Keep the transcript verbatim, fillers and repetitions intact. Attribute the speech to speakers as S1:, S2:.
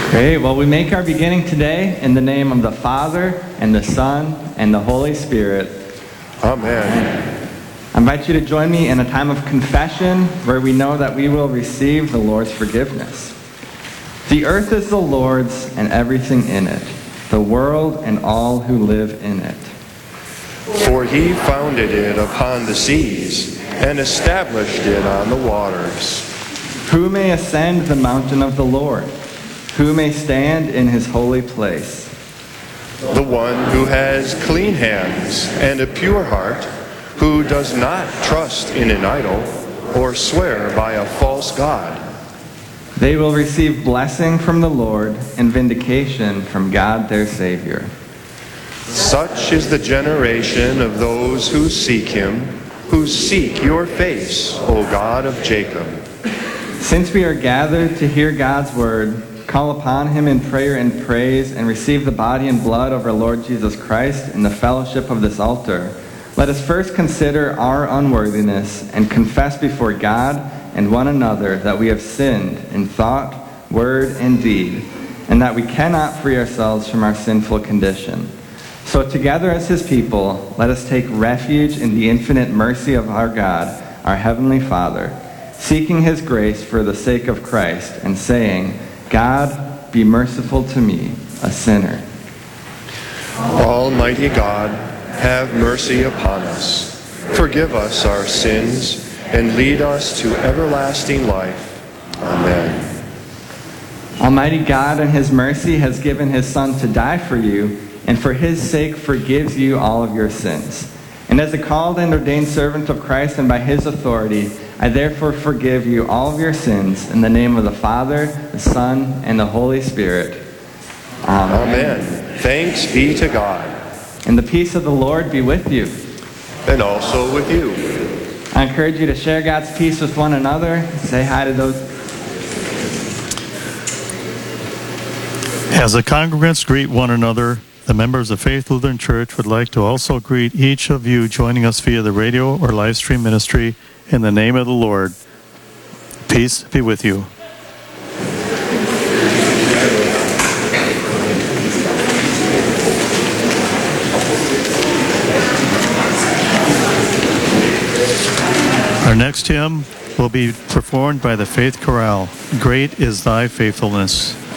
S1: Great. Well, we make our beginning today in the name of the Father, and the Son, and the Holy Spirit.
S2: Amen.
S1: I invite you to join me in a time of confession where we know that we will receive the Lord's forgiveness. The earth is the Lord's and everything in it, the world and all who live in it.
S2: For he founded it upon the seas and established it on the waters.
S1: Who may ascend the mountain of the Lord? Who may stand in his holy place?
S2: The one who has clean hands and a pure heart, who does not trust in an idol or swear by a false god.
S1: They will receive blessing from the Lord and vindication from God their Savior.
S2: Such is the generation of those who seek him, who seek your face, O God of Jacob.
S1: Since we are gathered to hear God's word, call upon him in prayer and praise, and receive the body and blood of our Lord Jesus Christ in the fellowship of this altar, let us first consider our unworthiness and confess before God and one another that we have sinned in thought, word, and deed, and that we cannot free ourselves from our sinful condition. So together as his people, let us take refuge in the infinite mercy of our God, our Heavenly Father, seeking his grace for the sake of Christ, and saying, God, be merciful to me, a sinner.
S2: Almighty God, have mercy upon us. Forgive us our sins, and lead us to everlasting life. Amen.
S1: Almighty God, in his mercy, has given his Son to die for you, and for his sake forgives you all of your sins. And as a called and ordained servant of Christ, and by his authority, I therefore forgive you all of your sins in the name of the Father, the Son, and the Holy Spirit. Amen.
S2: Amen. Thanks be to God.
S1: And the peace of the Lord be with you.
S2: And also with you.
S1: I encourage you to share God's peace with one another. Say hi to those.
S3: As the congregants greet one another, the members of Faith Lutheran Church would like to also greet each of you joining us via the radio or live stream ministry in the name of the Lord. Peace be with you. Our next hymn will be performed by the Faith Chorale. Great is thy faithfulness.